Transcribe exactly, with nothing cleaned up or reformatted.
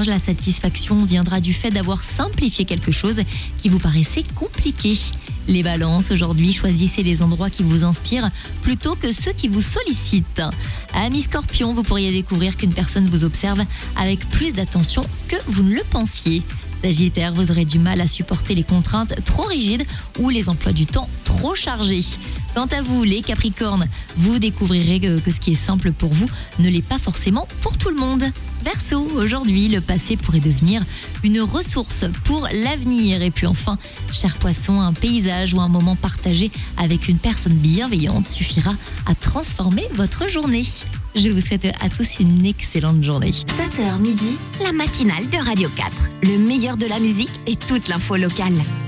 Vierge, la satisfaction viendra du fait d'avoir simplifié quelque chose qui vous paraissait compliqué. Les Balances, aujourd'hui, choisissez les endroits qui vous inspirent plutôt que ceux qui vous sollicitent. Amis Scorpion, vous pourriez découvrir qu'une personne vous observe avec plus d'attention que vous ne le pensiez. Sagittaire, vous aurez du mal à supporter les contraintes trop rigides ou les emplois du temps trop chargés. Quant à vous, les Capricornes, vous découvrirez que, que ce qui est simple pour vous ne l'est pas forcément pour tout le monde. Verseau, aujourd'hui, le passé pourrait devenir une ressource pour l'avenir. Et puis enfin, cher Poisson, un paysage ou un moment partagé avec une personne bienveillante suffira à transformer votre journée. Je vous souhaite à tous une excellente journée. sept heures midi, la matinale de Radio quatre. Le meilleur de la musique et toute l'info locale.